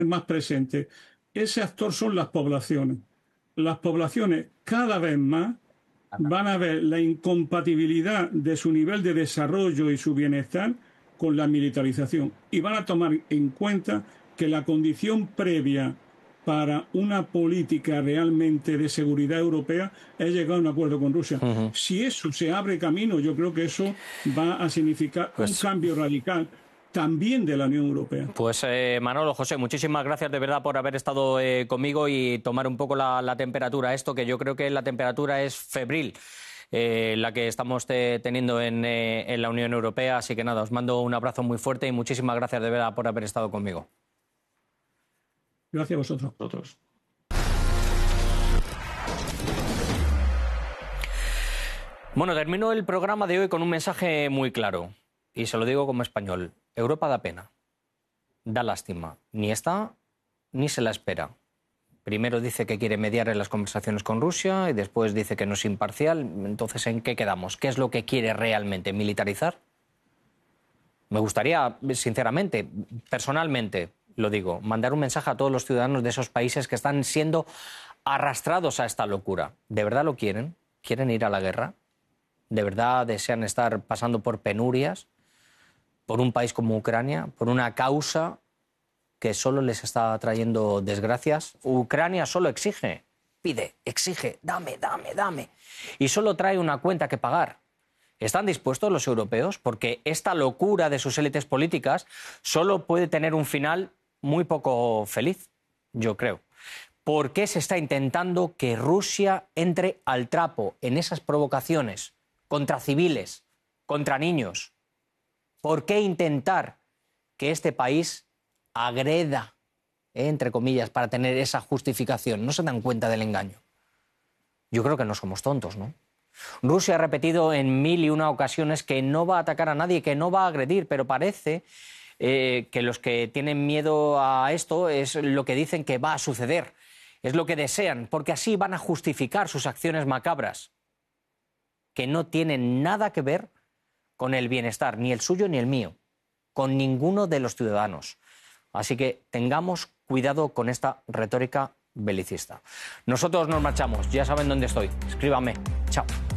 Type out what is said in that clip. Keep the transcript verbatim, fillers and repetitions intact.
más presente. Ese actor son las poblaciones. Las poblaciones cada vez más van a ver la incompatibilidad de su nivel de desarrollo y su bienestar con la militarización. Y van a tomar en cuenta que la condición previa para una política realmente de seguridad europea es llegar a un acuerdo con Rusia. Uh-huh. Si eso se abre camino, yo creo que eso va a significar pues... un cambio radical también de la Unión Europea. Pues eh, Manolo, José, muchísimas gracias de verdad por haber estado eh, conmigo y tomar un poco la, la temperatura. Esto que yo creo que la temperatura es febril, eh, la que estamos te, teniendo en, eh, en la Unión Europea. Así que nada, os mando un abrazo muy fuerte y muchísimas gracias de verdad por haber estado conmigo. Gracias a vosotros. vosotros. Bueno, termino el programa de hoy con un mensaje muy claro. Y se lo digo como español. Europa da pena. Da lástima. Ni está, ni se la espera. Primero dice que quiere mediar en las conversaciones con Rusia y después dice que no es imparcial. Entonces, ¿en qué quedamos? ¿Qué es lo que quiere realmente? ¿Militarizar? Me gustaría, sinceramente, personalmente, lo digo, mandar un mensaje a todos los ciudadanos de esos países que están siendo arrastrados a esta locura. ¿De verdad lo quieren? ¿Quieren ir a la guerra? ¿De verdad desean estar pasando por penurias? ¿Por un país como Ucrania? ¿Por una causa que solo les está trayendo desgracias? Ucrania solo exige, pide, exige, dame, dame, dame. Y solo trae una cuenta que pagar. ¿Están dispuestos los europeos? Porque esta locura de sus élites políticas solo puede tener un final muy poco feliz, yo creo. ¿Por qué se está intentando que Rusia entre al trapo en esas provocaciones contra civiles, contra niños? ¿Por qué intentar que este país agreda, eh, entre comillas, para tener esa justificación? ¿No se dan cuenta del engaño? Yo creo que no somos tontos, ¿no? Rusia ha repetido en mil y una ocasiones que no va a atacar a nadie, que no va a agredir, pero parece eh, que los que tienen miedo a esto es lo que dicen que va a suceder, es lo que desean, porque así van a justificar sus acciones macabras, que no tienen nada que ver con el bienestar, ni el suyo ni el mío, con ninguno de los ciudadanos. Así que tengamos cuidado con esta retórica belicista. Nosotros nos marchamos, ya saben dónde estoy. Escríbanme. Chao.